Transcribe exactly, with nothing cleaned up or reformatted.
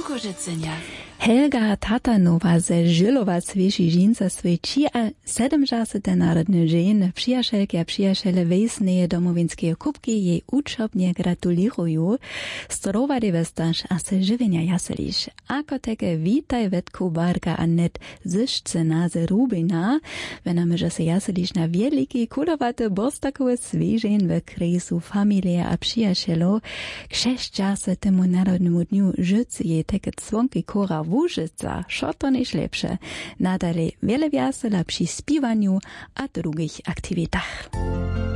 Kukużycenia. Helga Tatanowa ze Żylowa słyszy żinca swojci, a sedemdziesiąte narodne dzień przyjacielki a przyjaciele wejsneje domowinskie kubki jej uczobnie gratulują. Zdrowa dewestaż a se żywienia jaselisz. Ako teke witaj wetku barka a net zyszcena ze Rubina. Wenamy, że se jaselisz na wielki kulowate bostakowe swieżeń w kresu familie a przyjacielo. Krzeszczase temu narodnemu dniu życy je teke dzwonki kora Wóżyca, šo to niż lepsze. Nadalej wiele wiasela przy śpiewaniu a drugich aktywitach.